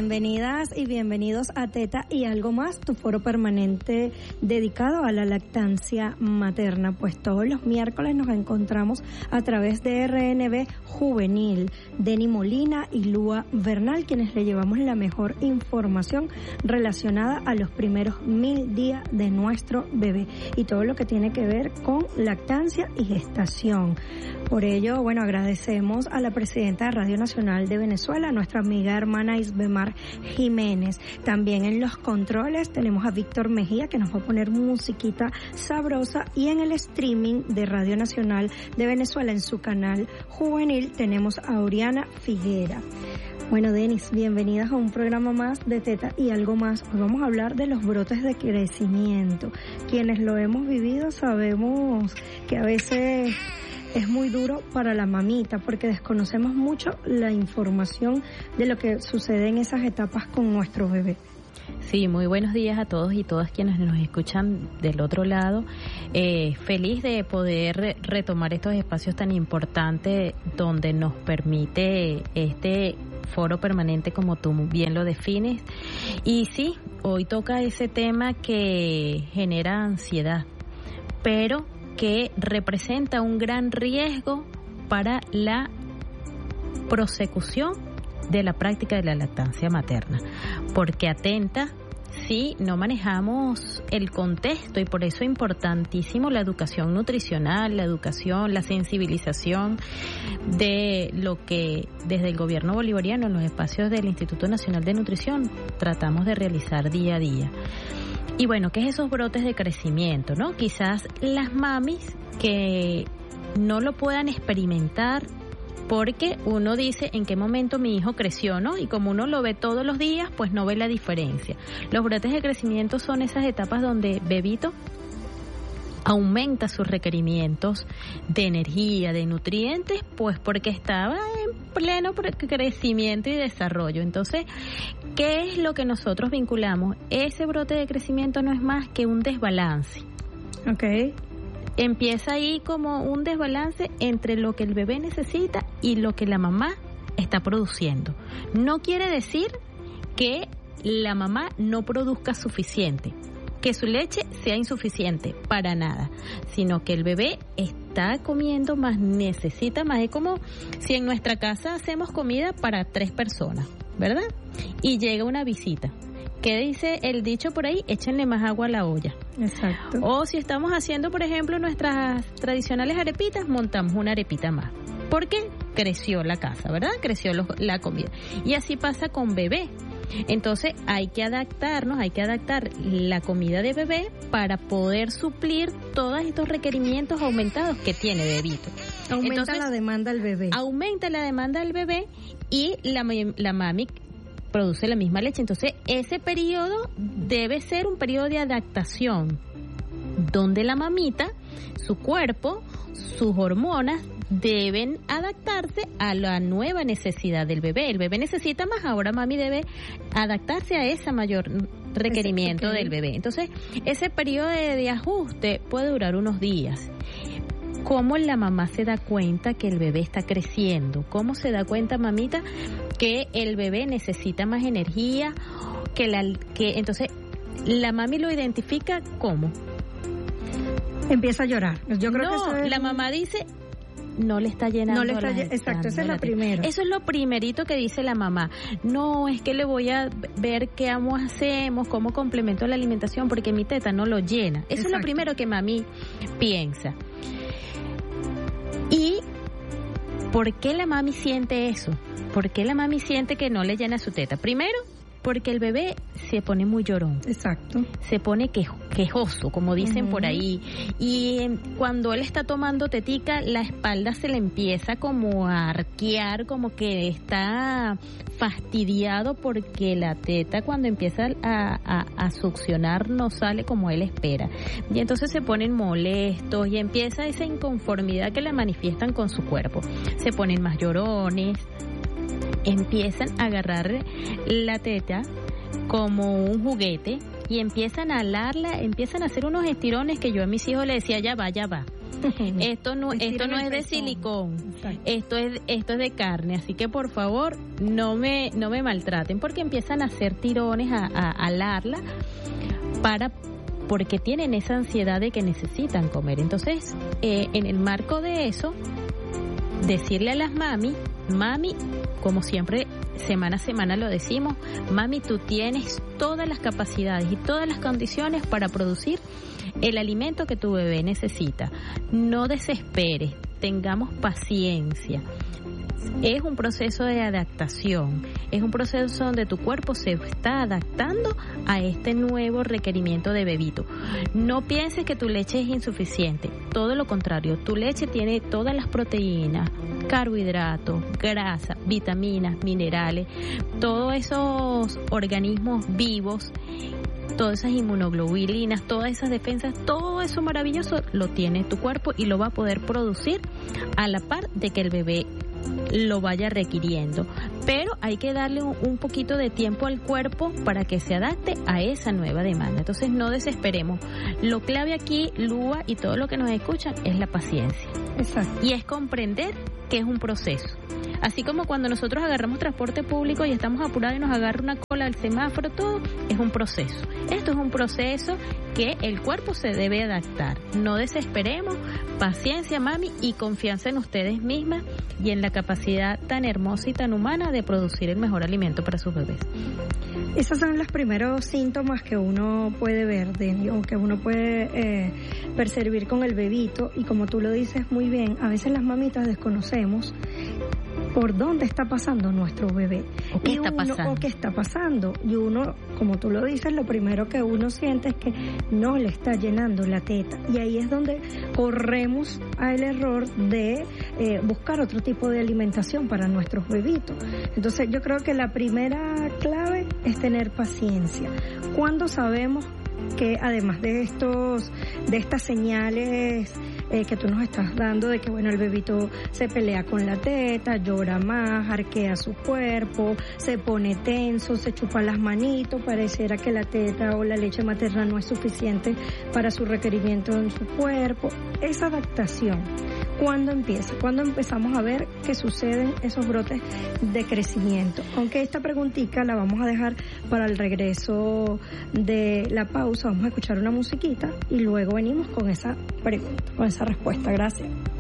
Bienvenidas y bienvenidos a Teta y Algo Más, tu foro permanente dedicado a la lactancia materna. Pues todos los miércoles nos encontramos a través de RNB Juvenil, Denny Molina y Lua Bernal, quienes le llevamos la mejor información relacionada a los primeros 1000 días de nuestro bebé y todo lo que tiene que ver con lactancia y gestación. Por ello, bueno, agradecemos a la presidenta de Radio Nacional de Venezuela, nuestra amiga hermana Isbemar Jiménez. También en los controles tenemos a Víctor Mejía, que nos va a poner musiquita sabrosa, y en el streaming de Radio Nacional de Venezuela en su canal juvenil tenemos a Oriana Figuera. Bueno, Denis, bienvenidas a un programa más de Teta y Algo Más. Hoy vamos a hablar de los brotes de crecimiento. Quienes lo hemos vivido sabemos que a veces es muy duro para la mamita porque desconocemos mucho la información de lo que sucede en esas etapas con nuestro bebé. Sí, muy buenos días a todos y todas quienes nos escuchan del otro lado. Feliz de poder retomar estos espacios tan importantes donde nos permite este foro permanente, como tú bien lo defines. Y sí, hoy toca ese tema que genera ansiedad, pero que representa un gran riesgo para la prosecución de la práctica de la lactancia materna, porque atenta si no manejamos el contexto, y por eso es importantísimo la educación nutricional, la educación, la sensibilización de lo que desde el gobierno bolivariano en los espacios del Instituto Nacional de Nutrición tratamos de realizar día a día. Y bueno, ¿qué es esos brotes de crecimiento, no? Quizás las mamis que no lo puedan experimentar porque uno dice en qué momento mi hijo creció, ¿no? Y como uno lo ve todos los días, pues no ve la diferencia. Los brotes de crecimiento son esas etapas donde bebito aumenta sus requerimientos de energía, de nutrientes, pues porque estaba en pleno crecimiento y desarrollo. Entonces, ¿qué es lo que nosotros vinculamos? Ese brote de crecimiento no es más que un desbalance. Okay. Empieza ahí como un desbalance entre lo que el bebé necesita y lo que la mamá está produciendo. No quiere decir que la mamá no produzca suficiente, que su leche sea insuficiente, para nada, sino que el bebé está comiendo más, necesita más. Es como si en nuestra casa hacemos comida para 3 personas, ¿verdad? Y llega una visita. ¿Qué dice el dicho por ahí? Échenle más agua a la olla. Exacto. O si estamos haciendo, por ejemplo, nuestras tradicionales arepitas, montamos una arepita más. Porque creció la casa, ¿verdad? Creció la comida. Y así pasa con bebé. Entonces hay que adaptarnos, hay que adaptar la comida de bebé para poder suplir todos estos requerimientos aumentados que tiene bebito. Entonces, la demanda del bebé. Aumenta la demanda del bebé y la mami produce la misma leche. Entonces ese periodo debe ser un periodo de adaptación donde la mamita, su cuerpo, sus hormonas deben adaptarse a la nueva necesidad del bebé. El bebé necesita más, ahora mami debe adaptarse a ese mayor requerimiento del bebé. Entonces, ese periodo de ajuste puede durar unos días. ¿Cómo la mamá se da cuenta que el bebé está creciendo? ¿Cómo se da cuenta, mamita, que el bebé necesita más energía? Entonces, la mami lo identifica ¿cómo? Empieza a llorar. Yo creo que eso es... la mamá dice, no le está llenando. Exacto, esa es la primera. Eso es lo primerito que dice la mamá. No, es que le voy a ver qué hacemos, cómo complemento la alimentación, porque mi teta no lo llena. Eso Exacto. Es lo primero que mami piensa. ¿Y por qué la mami siente eso? ¿Por qué la mami siente que no le llena su teta? Primero, porque el bebé se pone muy llorón. Exacto. Se pone quejoso, como dicen por ahí. Y cuando él está tomando tetica, la espalda se le empieza como a arquear, como que está fastidiado porque la teta cuando empieza a succionar no sale como él espera. Y entonces se ponen molestos y empieza esa inconformidad que le manifiestan con su cuerpo. Se ponen más llorones. Empiezan a agarrar la teta como un juguete y empiezan a alarla, empiezan a hacer unos estirones que yo a mis hijos les decía, ya va, Esto no es de silicón. Esto es de carne, así que por favor no me maltraten, porque empiezan a hacer tirones a alarla porque tienen esa ansiedad de que necesitan comer. Entonces, en el marco de eso, decirle a las mami, como siempre, semana a semana lo decimos, mami, tú tienes todas las capacidades y todas las condiciones para producir el alimento que tu bebé necesita. No desesperes, tengamos paciencia. Es un proceso de adaptación, es un proceso donde tu cuerpo se está adaptando a este nuevo requerimiento de bebito. No pienses que tu leche es insuficiente, todo lo contrario, tu leche tiene todas las proteínas, carbohidratos, grasa, vitaminas, minerales, todos esos organismos vivos, todas esas inmunoglobulinas, todas esas defensas, todo eso maravilloso lo tiene tu cuerpo y lo va a poder producir a la par de que el bebé lo vaya requiriendo, pero hay que darle un poquito de tiempo al cuerpo para que se adapte a esa nueva demanda. Entonces no desesperemos. Lo clave aquí, Lua y todo lo que nos escuchan, es la paciencia. Exacto. Y es comprender que es un proceso. Así como cuando nosotros agarramos transporte público y estamos apurados y nos agarra una cola al semáforo, todo es un proceso. Esto es un proceso que el cuerpo se debe adaptar. No desesperemos, paciencia, mami, y confianza en ustedes mismas y en la capacidad tan hermosa y tan humana de producir el mejor alimento para sus bebés. Esos son los primeros síntomas que uno puede ver, Denny, o que uno puede percibir con el bebito, y como tú lo dices muy bien, a veces las mamitas desconocemos por dónde está pasando nuestro bebé. ¿O qué está pasando? Y uno, como tú lo dices, lo primero que uno siente es que no le está llenando la teta. Y ahí es donde corremos al error de buscar otro tipo de alimentación para nuestros bebitos. Entonces yo creo que la primera clave es tener paciencia. ¿Cuándo sabemos que además de estas señales que tú nos estás dando de que bueno, el bebito se pelea con la teta, llora más, arquea su cuerpo, se pone tenso, se chupa las manitos, pareciera que la teta o la leche materna no es suficiente para su requerimiento en su cuerpo? Esa adaptación, ¿cuándo empieza? ¿Cuándo empezamos a ver que suceden esos brotes de crecimiento? Aunque esta preguntita la vamos a dejar para el regreso de la pausa, vamos a escuchar una musiquita y luego venimos con esa pregunta, con esa respuesta. Gracias.